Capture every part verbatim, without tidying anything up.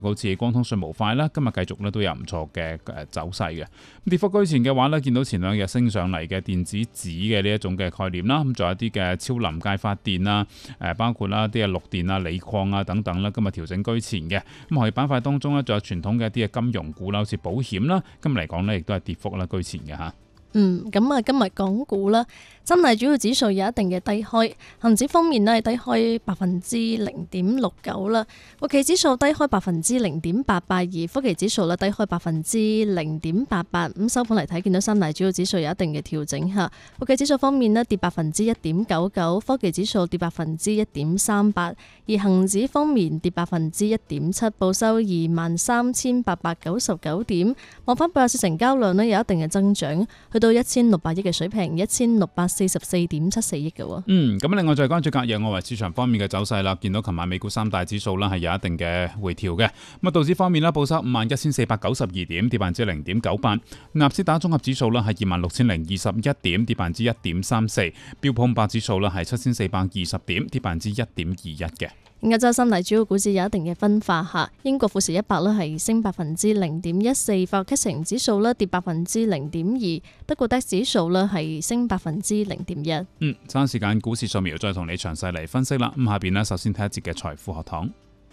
好似光通訊模塊啦，今日繼續咧都有唔錯嘅誒走勢嘅。咁跌幅居前嘅話咧，見到前兩日升上嚟嘅電子紙嘅呢一種嘅概念啦，咁仲有一啲嘅超臨界發電啦，誒包括啦啲嘅綠電啊、鋰礦啊等等啦，今日調整居前嘅。咁行業板塊當中咧，仲有傳統嘅一啲嘅金融股啦，好似保險啦，今日嚟講咧亦都係跌幅啦居前嘅嚇。 嗯，咁啊，今日港股啦，真係主要指數有一定嘅低開，恒指方面呢係低開百分之零點六九啦，國企指數低開百分之零點八八，而科技指數咧低開百分之零點八八。咁收盤嚟睇，見到三大主要指數有一定嘅調整嚇。國企指數方面呢跌百分之一點九九，科技指數跌百分之一點三八，而恒指方面跌百分之一點七，報收二萬三千八百九十九點。望翻八日市成交量呢有一定嘅增長，到一千六百億嘅水平，一千六百四十四點七四億嘅。 嗯，咁另外再關注隔夜外圍市場方面嘅走勢啦，見到琴晚美股三大指數啦係有一定嘅回調嘅。咁啊，道指方面啦，報收五萬一千四百九十二點，跌百分之零點九八；納斯達克綜合指數啦係二萬六千零二十一點，跌百分之一點三四；標普五百指數啦係七千四百二十點，跌百分之一點二一嘅。 亞洲三大主要股市有一定嘅分化下，英國富時一百咧係升百分之零點一四，法國 C 指數咧跌百分之零點二，德國 D A X 指數咧係升百分之零點一。 嗯，爭時間股市掃描，再同你詳細嚟分析啦。咁下邊呢，首先睇一節嘅財富學堂。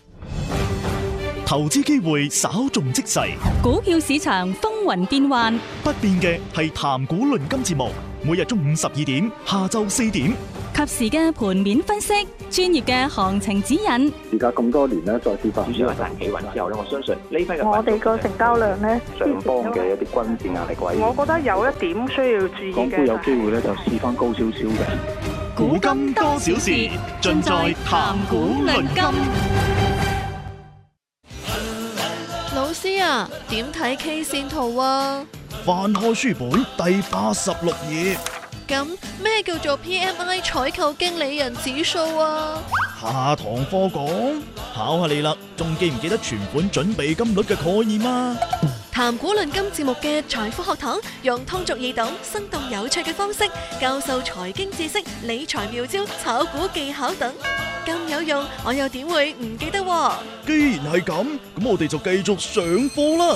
投資機會稍縱即逝， 股票市場風雲變幻， 不變嘅係談股論金節目，每日中午十二點，下晝四點， 及時嘅盤面分析，專業嘅行情指引。 而家咁多年咧，再跌翻， 主要係大企穩之後咧，我相信呢批嘅我哋個成交量咧， 上方嘅一啲均線壓力位， 我覺得有一點需要注意嘅。 港股有機會咧就試翻高少少嘅。 古今多少事，盡在談股論金。 老師啊，點睇 K 線圖啊？ 翻開書本第八十六頁。 咁咩叫做 P M I 採購經理人指數啊？ 下堂課講，考下你啦，仲記唔記得存款準備金率嘅概念啊？ 談股論金節目嘅財富學堂，用通俗易懂、生動有趣嘅方式教授財經知識、理財妙招、炒股技巧等，咁有用，我又點會唔記得喎？ 既然係咁，咁我哋就繼續上課啦。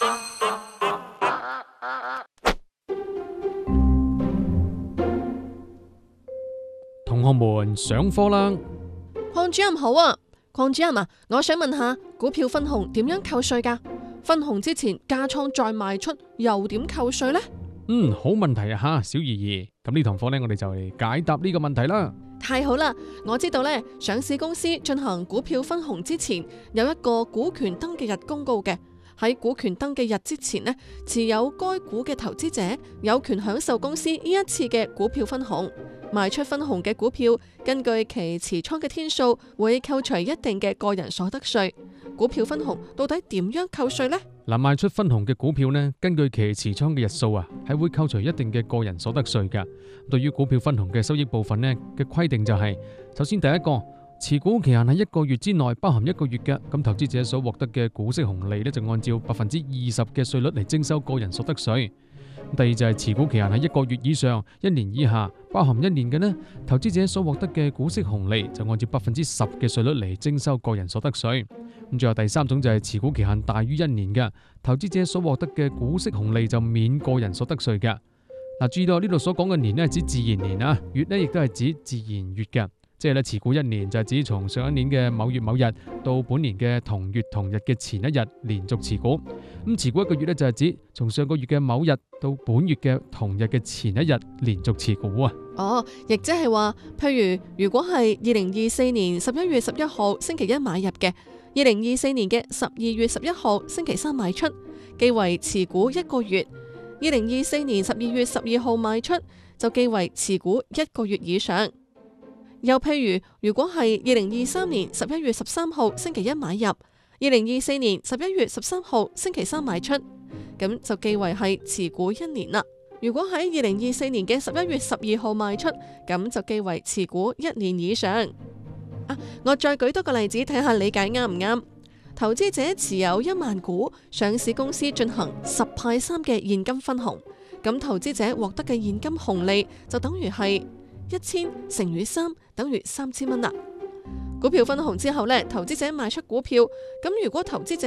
同學們上課啦！ 鄺主任好啊，鄺主任啊，我想問下股票分紅點樣扣稅㗎？分紅之前加倉再賣出又點扣稅呢？ 嗯，好問題啊吓，小怡怡。咁呢堂課呢，我哋就嚟解答呢個問題啦。 太好啦，我知道呢，上市公司進行股票分紅之前有一個股權登記日公告嘅。喺股權登記日之前呢，持有該股嘅投資者有權享受公司呢一次嘅股票分紅。賣出分紅嘅股票，根據其持倉嘅天數，會扣除一定嘅個人所得稅。股票分紅到底點樣扣稅呢？ 嗱，賣出分紅嘅股票呢，根據其持倉嘅日數啊，係會扣除一定嘅個人所得稅噶。對於股票分紅嘅收益部分呢嘅規定就係，首先第一個，持股期限喺一個月之內，包含一個月嘅，咁投資者所獲得嘅股息紅利呢，就按照百分之二十嘅稅率嚟徵收個人所得稅。第二就係持股期限喺一個月以上、一年以下，包含一年嘅呢，投資者所獲得嘅股息紅利就按照百分之十嘅稅率嚟徵收個人所得稅。咁最後第三種就係持股期限大於一年嘅，投資者所獲得嘅股息紅利就免個人所得稅嘅。嗱，注意到呢度所講嘅年呢係指自然年啊，月呢亦都係指自然月嘅。即係咧，持股一年就係指從上一年嘅某月某日到本年嘅同月同日嘅前一日連續持股。咁持股一個月咧就係指從上個月嘅某日到本月嘅同日嘅前一日連續持股啊。 哦，亦即係話，譬如如果係二零二四年十一月十一號星期一買入嘅，二零二四年嘅十二月十一號星期三賣出，記為持股一個月；二零二四年十二月十二號賣出，就記為持股一個月以上。又譬如，如果係二零二三年十一月十三號星期一買入，二零二四年十一月十三號星期三賣出，咁就記為係持股一年啦。如果喺二零二四年嘅十一月十二號賣出，咁就記為持股一年以上。啊，我再舉多個例子睇下理解啱唔啱？投資者持有一萬股，上市公司進行十派三嘅現金分紅，咁投資者獲得嘅現金紅利就等於係一千乘以三等於三千蚊啦。股票分紅之後呢，投資者賣出股票，咁如果投資者